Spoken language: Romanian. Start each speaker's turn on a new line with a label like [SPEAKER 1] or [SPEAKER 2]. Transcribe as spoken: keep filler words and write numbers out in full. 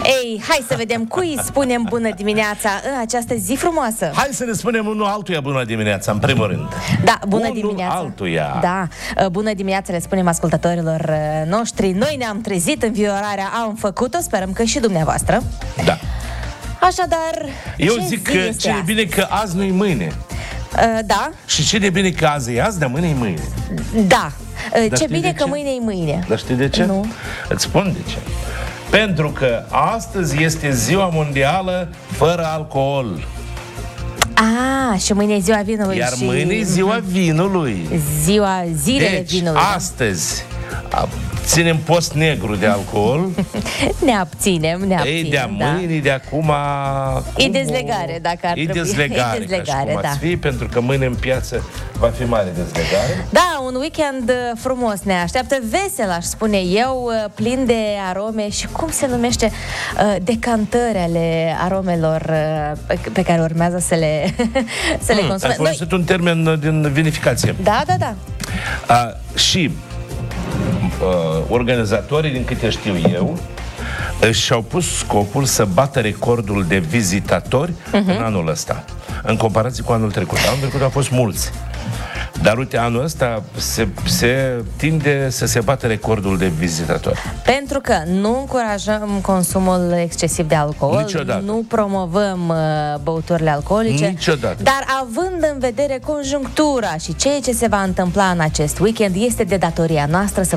[SPEAKER 1] Ei, hai să vedem cui spunem bună dimineața în această zi frumoasă.
[SPEAKER 2] Hai să ne spunem unul altuia bună dimineața, în primul rând.
[SPEAKER 1] Da, bună
[SPEAKER 2] unul
[SPEAKER 1] dimineața.
[SPEAKER 2] altuia.
[SPEAKER 1] Da, bună dimineața le spunem ascultătorilor noștri. Noi ne-am trezit, înviorarea am făcut-o, sperăm că și dumneavoastră.
[SPEAKER 2] Da.
[SPEAKER 1] Așadar,
[SPEAKER 2] Eu
[SPEAKER 1] ce
[SPEAKER 2] zic
[SPEAKER 1] zi
[SPEAKER 2] că
[SPEAKER 1] este
[SPEAKER 2] ce e
[SPEAKER 1] azi?
[SPEAKER 2] bine că azi nu-i mâine.
[SPEAKER 1] Uh, da,
[SPEAKER 2] Și ce de bine că azi e azi, dar mâine e mâine.
[SPEAKER 1] da. Uh,
[SPEAKER 2] Dar
[SPEAKER 1] ce
[SPEAKER 2] știi
[SPEAKER 1] bine
[SPEAKER 2] de
[SPEAKER 1] că
[SPEAKER 2] ce?
[SPEAKER 1] mâine e mâine.
[SPEAKER 2] Dar știi de ce?
[SPEAKER 1] Nu.
[SPEAKER 2] Îți spun de ce. Pentru că astăzi este ziua mondială fără alcool.
[SPEAKER 1] Ah, și mâine e ziua vinului.
[SPEAKER 2] Iar
[SPEAKER 1] și...
[SPEAKER 2] mâine e ziua vinului.
[SPEAKER 1] Ziua, zilele
[SPEAKER 2] Deci,
[SPEAKER 1] vinului.
[SPEAKER 2] astăzi a, ținem post negru de alcool.
[SPEAKER 1] Ne abținem, ne abținem.
[SPEAKER 2] Ei, de-a
[SPEAKER 1] da.
[SPEAKER 2] mâine, de acum...
[SPEAKER 1] E dezlegare, dacă ar
[SPEAKER 2] e
[SPEAKER 1] trebui.
[SPEAKER 2] dezlegare,
[SPEAKER 1] E dezlegare,
[SPEAKER 2] ca și cum
[SPEAKER 1] da.
[SPEAKER 2] ați fi, pentru că mâine în piață va fi mare dezlegare.
[SPEAKER 1] Da, un weekend uh, frumos ne așteaptă, vesel, aș spune eu, uh, plin de arome și cum se numește, uh, decantări ale aromelor uh, pe, pe care urmează să le, să le
[SPEAKER 2] Hmm,
[SPEAKER 1] consume.
[SPEAKER 2] ai folosit un termen uh, din vinificație.
[SPEAKER 1] Da, da, da.
[SPEAKER 2] A, și uh, organizatorii, din câte știu eu, și-au pus scopul să bată recordul de vizitatori uh-huh. în anul ăsta, în comparație cu anul trecut. Anul trecut au fost mulți. Dar uite, anul ăsta se, se tinde să se bată recordul de vizitatori.
[SPEAKER 1] Pentru că nu încurajăm consumul excesiv de alcool,
[SPEAKER 2] Niciodată.
[SPEAKER 1] nu promovăm uh, băuturile alcoolice,
[SPEAKER 2] Niciodată.
[SPEAKER 1] dar având în vedere conjunctura și ceea ce se va întâmpla în acest weekend, este de datoria noastră să